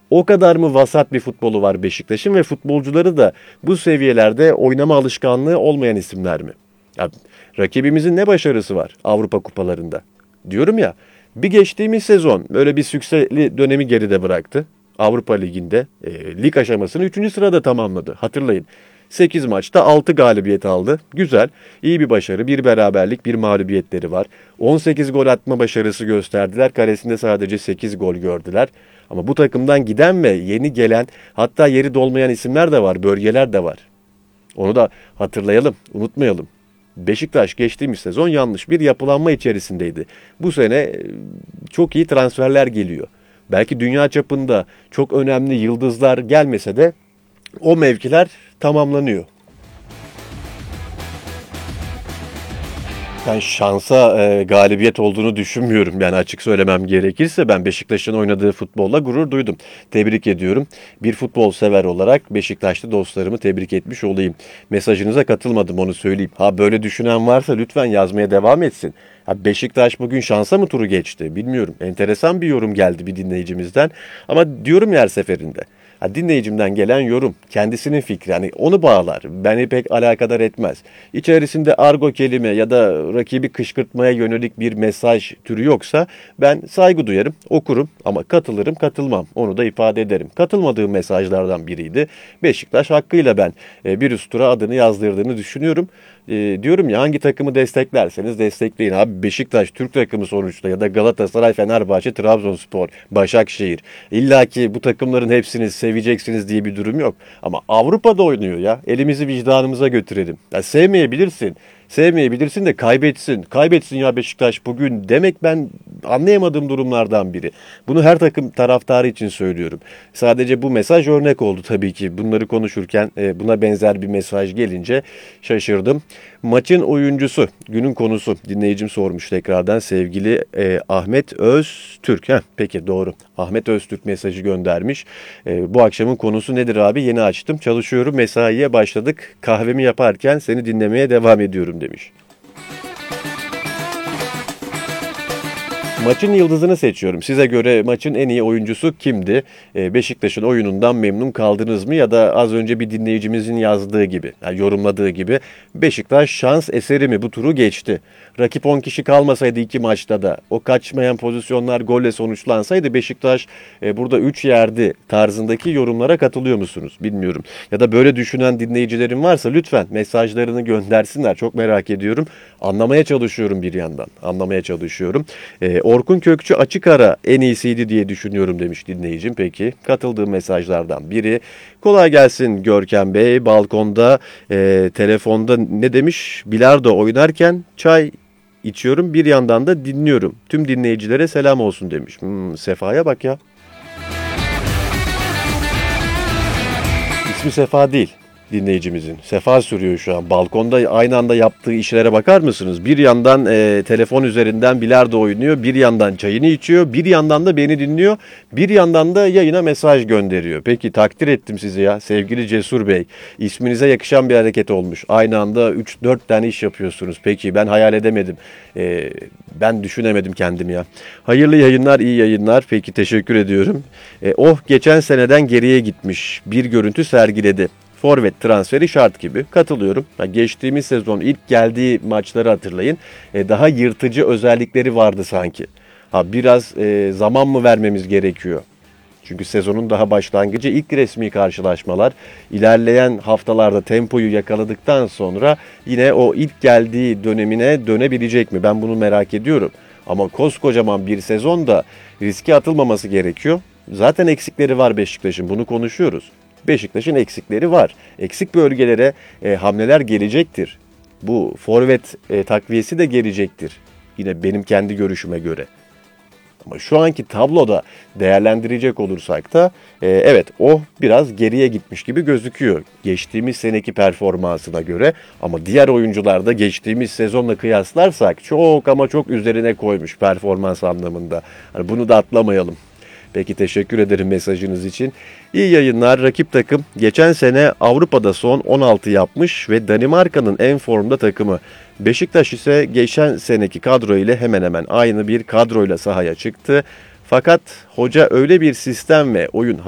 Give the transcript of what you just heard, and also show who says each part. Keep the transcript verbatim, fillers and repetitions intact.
Speaker 1: O kadar mı vasat bir futbolu var Beşiktaş'ın ve futbolcuları da bu seviyelerde oynama alışkanlığı olmayan isimler mi? Ya, rakibimizin ne başarısı var Avrupa kupalarında? Diyorum ya, bir geçtiğimiz sezon böyle bir sükseli dönemi geride bıraktı. Avrupa Ligi'nde e, lig aşamasını üçüncü sırada tamamladı. Hatırlayın. sekiz maçta altı galibiyet aldı. Güzel, iyi bir başarı. Bir beraberlik, bir mağlubiyetleri var. on sekiz gol atma başarısı gösterdiler. Kalesinde sadece sekiz gol gördüler. Ama bu takımdan giden ve yeni gelen, hatta yeri dolmayan isimler de var, bölgeler de var. Onu da hatırlayalım, unutmayalım. Beşiktaş geçtiğimiz sezon yanlış bir yapılanma içerisindeydi. Bu sene çok iyi transferler geliyor. Belki dünya çapında çok önemli yıldızlar gelmese de o mevkiler tamamlanıyor. Ben şansa e, galibiyet olduğunu düşünmüyorum. Yani açık söylemem gerekirse ben Beşiktaş'ın oynadığı futbolla gurur duydum. Tebrik ediyorum. Bir futbol sever olarak Beşiktaşlı dostlarımı tebrik etmiş olayım. Mesajınıza katılmadım, onu söyleyeyim. Ha, böyle düşünen varsa lütfen yazmaya devam etsin. Ha, Beşiktaş bugün şansa mı turu geçti bilmiyorum. Enteresan bir yorum geldi bir dinleyicimizden. Ama diyorum ya her seferinde. Ha, dinleyicimden gelen yorum, kendisinin fikri, hani onu bağlar, beni pek alakadar etmez. İçerisinde argo kelime ya da rakibi kışkırtmaya yönelik bir mesaj türü yoksa ben saygı duyarım, okurum ama katılırım, katılmam, onu da ifade ederim. Katılmadığım mesajlardan biriydi. Beşiktaş hakkıyla ben bir üst tura adını yazdırdığını düşünüyorum. E, diyorum ya, hangi takımı desteklerseniz destekleyin. Abi Beşiktaş Türk takımı sonuçta, ya da Galatasaray, Fenerbahçe, Trabzonspor, Başakşehir. İlla ki bu takımların hepsini seveceksiniz diye bir durum yok. Ama Avrupa'da oynuyor ya. Elimizi vicdanımıza götürelim. Ya sevmeyebilirsin. Sevmeyebilirsin de kaybetsin. Kaybetsin ya Beşiktaş bugün demek ben anlayamadığım durumlardan biri. Bunu her takım taraftarı için söylüyorum. Sadece bu mesaj örnek oldu tabii ki. Bunları konuşurken buna benzer bir mesaj gelince şaşırdım. Maçın oyuncusu, günün konusu, dinleyicim sormuş tekrardan, sevgili e, Ahmet Öztürk. Heh, peki doğru. Ahmet Öztürk mesajı göndermiş. E, bu akşamın konusu nedir abi? Yeni açtım. Çalışıyorum. Mesaiye başladık. Kahvemi yaparken seni dinlemeye devam ediyorum demiş. Maçın yıldızını seçiyorum. Size göre maçın en iyi oyuncusu kimdi? Beşiktaş'ın oyunundan memnun kaldınız mı? Ya da az önce bir dinleyicimizin yazdığı gibi, yani yorumladığı gibi, Beşiktaş şans eseri mi bu turu geçti? Rakip on kişi kalmasaydı iki maçta da, o kaçmayan pozisyonlar golle sonuçlansaydı Beşiktaş e, burada üç yerdi tarzındaki yorumlara katılıyor musunuz? Bilmiyorum. Ya da böyle düşünen dinleyicilerim varsa lütfen mesajlarını göndersinler. Çok merak ediyorum. Anlamaya çalışıyorum bir yandan. Anlamaya çalışıyorum. E, Orkun Kökçü açık ara en iyisiydi diye düşünüyorum demiş dinleyicim. Peki, katıldığım mesajlardan biri. Kolay gelsin Görkem Bey. Balkonda, e, telefonda ne demiş? Bilardo oynarken çay içiyorum, bir yandan da dinliyorum. Tüm dinleyicilere selam olsun demiş. Hmm, Sefa'ya bak ya. İsmi Sefa değil dinleyicimizin. Sefa sürüyor şu an. Balkonda aynı anda yaptığı işlere bakar mısınız? Bir yandan e, telefon üzerinden bilardo oynuyor, bir yandan çayını içiyor, bir yandan da beni dinliyor, bir yandan da yayına mesaj gönderiyor. Peki, takdir ettim sizi ya sevgili Cesur Bey. İsminize yakışan bir hareket olmuş. Aynı anda üç dört tane iş yapıyorsunuz. Peki, ben hayal edemedim. E, ben düşünemedim kendim ya. Hayırlı yayınlar, iyi yayınlar. Peki, teşekkür ediyorum. E, oh geçen seneden geriye gitmiş. Bir görüntü sergiledi. Forvet transferi şart gibi. Katılıyorum. Geçtiğimiz sezon ilk geldiği maçları hatırlayın. E, daha yırtıcı özellikleri vardı sanki. Ha, biraz e, zaman mı vermemiz gerekiyor? Çünkü sezonun daha başlangıcı, ilk resmi karşılaşmalar. İlerleyen haftalarda tempoyu yakaladıktan sonra yine o ilk geldiği dönemine dönebilecek mi? Ben bunu merak ediyorum. Ama koskocaman bir sezonda riske atılmaması gerekiyor. Zaten eksikleri var Beşiktaş'ın. Bunu konuşuyoruz. Beşiktaş'ın eksikleri var. Eksik bölgelere e, hamleler gelecektir. Bu forvet e, takviyesi de gelecektir. Yine benim kendi görüşüme göre. Ama şu anki tabloda değerlendirecek olursak da e, evet, o biraz geriye gitmiş gibi gözüküyor. Geçtiğimiz seneki performansına göre, ama diğer oyuncular da geçtiğimiz sezonla kıyaslarsak çok ama çok üzerine koymuş performans anlamında. Hani bunu da atlamayalım. Peki, teşekkür ederim mesajınız için. İyi yayınlar. Rakip takım geçen sene Avrupa'da son on altı yapmış ve Danimarka'nın en formda takımı. Beşiktaş ise geçen seneki kadro ile hemen hemen aynı bir kadroyla sahaya çıktı. Fakat hoca öyle bir sistem ve oyun